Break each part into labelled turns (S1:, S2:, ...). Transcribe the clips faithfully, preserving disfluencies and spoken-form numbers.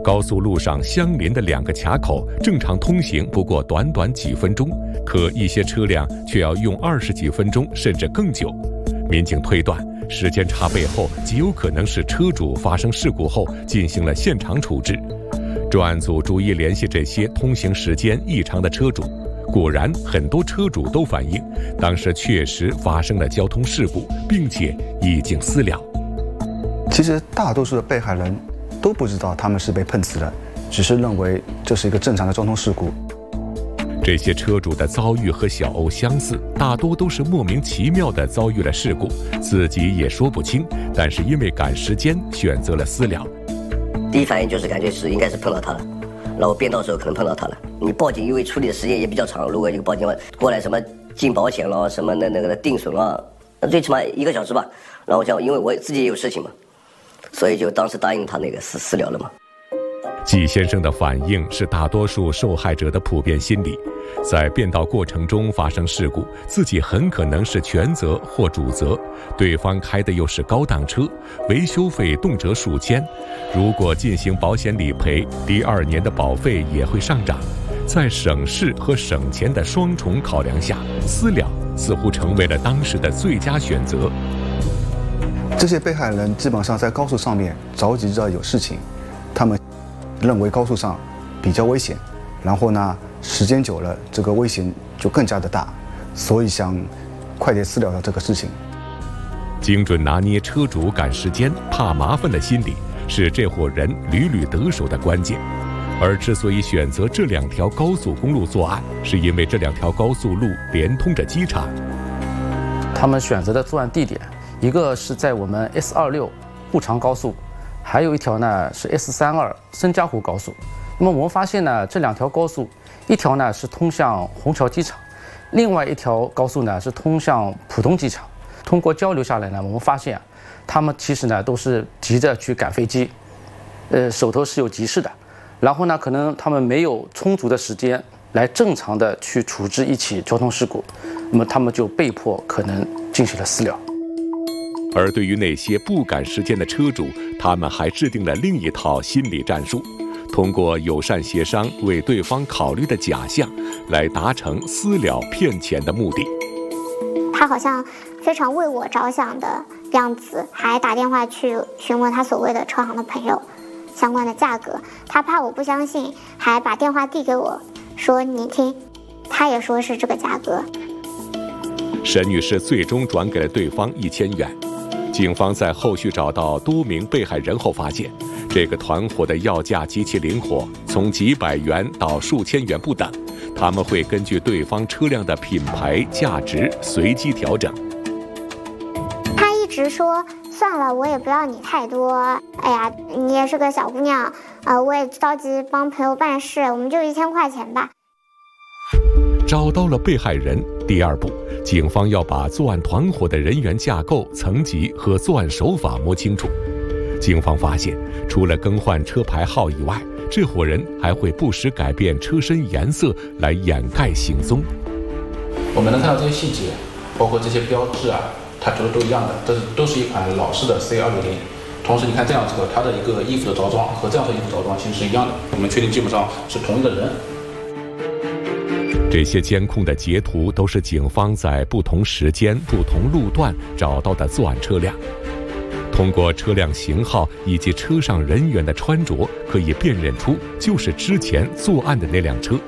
S1: 高速路上相邻的两个卡口，正常通行不过短短几分钟，可一些车辆却要用二十几分钟甚至更久。民警推断，时间差背后极有可能是车主发生事故后进行了现场处置。专案组逐一联系这些通行时间异常的车主，果然很多车主都反映，当时确实发生了交通事故，并且已经私了。
S2: 其实大多数的被害人都不知道他们是被碰瓷的，只是认为这是一个正常的交通事故。
S1: 这些车主的遭遇和小欧相似，大多都是莫名其妙地遭遇了事故，自己也说不清，但是因为赶时间选择了私了。
S3: 第一反应就是感觉是应该是碰到他了，然后变道的时候可能碰到他了。你报警因为处理的时间也比较长，如果这个报警过来什么进保险了，什么的那个定损了，最起码一个小时吧。然后这样，因为我自己也有事情嘛，所以就当时答应他那个私私了了嘛。
S1: 季先生的反应是大多数受害者的普遍心理，在变道过程中发生事故，自己很可能是全责或主责，对方开的又是高档车，维修费动辄数千，如果进行保险理赔，第二年的保费也会上涨。在省事和省钱的双重考量下，私了似乎成为了当时的最佳选择。
S2: 这些被害人基本上在高速上面着急着有事情，他们认为高速上比较危险，然后呢，时间久了，这个危险就更加的大，所以想快点私了掉这个事情。
S1: 精准拿捏车主赶时间、怕麻烦的心理，是这伙人屡屡得手的关键。而之所以选择这两条高速公路作案，是因为这两条高速路连通着机场。
S4: 他们选择的作案地点，一个是在我们 S 二六沪长高速，还有一条呢是 S 三二申嘉湖高速。那么我们发现呢，这两条高速，一条呢是通向虹桥机场，另外一条高速呢是通向浦东机场。通过交流下来呢，我们发现啊，他们其实呢都是急着去赶飞机，呃，手头是有急事的。然后呢，可能他们没有充足的时间来正常的去处置一起交通事故，那么他们就被迫可能进行了私了。
S1: 而对于那些不赶时间的车主，他们还制定了另一套心理战术，通过友善协商为对方考虑的假象，来达成私了骗钱的目的。
S5: 他好像非常为我着想的样子，还打电话去询问他所谓的车行的朋友相关的价格，他怕我不相信，还把电话递给我，说你听，他也说是这个价格。
S1: 沈女士最终转给了对方一千元。警方在后续找到多名被害人后发现，这个团伙的要价极其灵活，从几百元到数千元不等，他们会根据对方车辆的品牌、价值随机调整。
S5: 他一直说算了，我也不要你太多。哎呀，你也是个小姑娘，呃，我也着急帮朋友办事，我们就一千块钱吧。
S1: 找到了被害人，第二步，警方要把作案团伙的人员架构、层级和作案手法摸清楚。警方发现，除了更换车牌号以外，这伙人还会不时改变车身颜色来掩盖行踪。
S6: 我们能看到这些细节，包括这些标志啊，它其实都一样的，这是都是一款老式的 C 二六零。同时，你看这辆车，它的一个衣服的着装和这辆车衣服着装其实是一样的，我们确定基本上是同一个人。
S1: 这些监控的截图都是警方在不同时间、不同路段找到的作案车辆。通过车辆型号以及车上人员的穿着，可以辨认出就是之前作案的那辆车。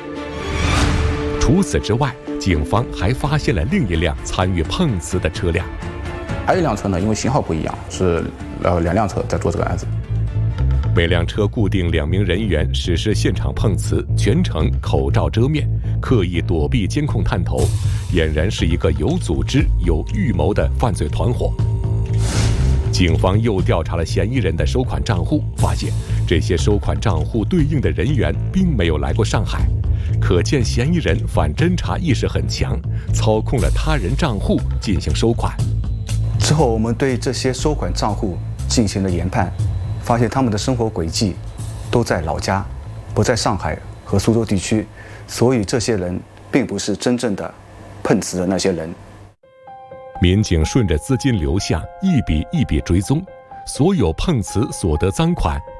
S1: 除此之外，警方还发现了另一辆参与碰瓷的车辆。
S6: 还有一辆车呢，因为型号不一样，是呃两辆车在做这个案子。
S1: 每辆车固定两名人员实施现场碰瓷，全程口罩遮面，刻意躲避监控探头，俨然是一个有组织、有预谋的犯罪团伙。警方又调查了嫌疑人的收款账户，发现这些收款账户对应的人员并没有来过上海，可见嫌疑人反侦查意识很强，操控了他人账户进行收款。
S2: 之后，我们对这些收款账户进行了研判，发现他们的生活轨迹都在老家，不在上海和苏州地区，所以这些人并不是真正的碰瓷的那些人。
S1: 民警顺着资金流向一笔一笔追踪，所有碰瓷所得赃款